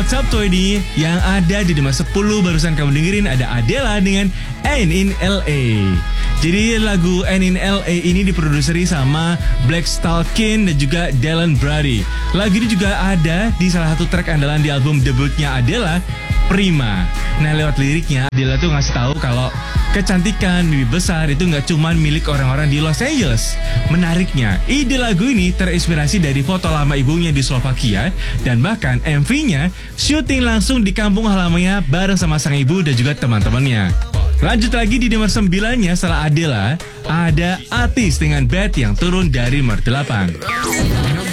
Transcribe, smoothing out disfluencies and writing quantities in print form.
What's Up 20 yang ada di nomor 10 barusan kamu dengerin ada Adele dengan Ain't in LA. Jadi lagu Ain't in LA ini diproduseri sama Black Stalkin dan juga Dylan Brody. Lagu ini juga ada di salah satu track andalan di album debutnya Adele, Prima. Nah lewat liriknya Adele tuh ngasih tahu kalau kecantikan mimpi besar itu nggak cuma milik orang-orang di Los Angeles. Menariknya, ide lagu ini terinspirasi dari foto lama ibunya di Slovakia dan bahkan MV-nya syuting langsung di kampung halamannya bareng sama sang ibu dan juga teman-temannya. Lanjut lagi di nomor 9-nya setelah Adele, ada artis dengan Bad yang turun dari nomor 8.